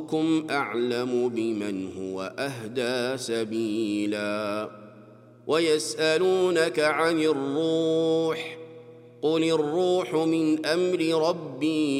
ربكم أعلم بمن هو أهدى سبيلا ويسألونك عن الروح قل الروح من أمر ربي